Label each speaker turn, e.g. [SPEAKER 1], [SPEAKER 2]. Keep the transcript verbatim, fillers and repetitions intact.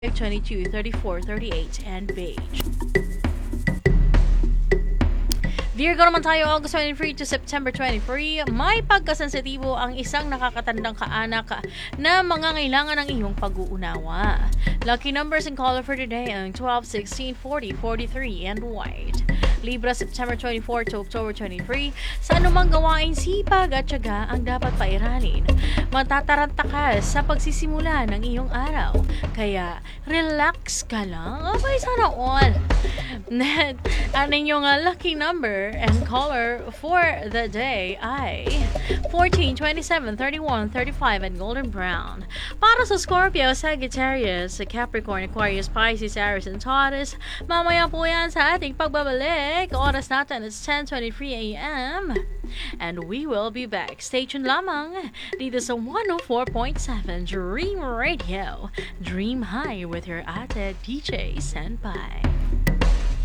[SPEAKER 1] twenty-two, thirty-four, thirty-eight, and beige. Virgo naman tayo, August twenty-three to September twenty-three. May pagkasensitibo ang isang nakakatandang kaanak na mangangailangan ng iyong pag-uunawa. Lucky numbers and color for today ang twelve, sixteen, forty, forty-three, and white. Libra, September twenty-four to October twenty-three. Sa anumang gawain, sipag at tiyaga ang dapat pairalin. Matataranta ka sa pagsisimula ng iyong araw. Kaya, relax ka lang. Okay, sana all. Ang inyong uh, lucky number and color for the day ay fourteen, twenty-seven, thirty-one, thirty-five, and golden brown. Para sa Scorpio, Sagittarius, Capricorn, Aquarius, Pisces, Aries, and Taurus, mamaya po yan sa ating pagbabalik. Oras natin is ten twenty-three a.m. And we will be back. Stay tuned lamang dito sa one oh four point seven Dream Radio. Dream high with your ate D J Senpai.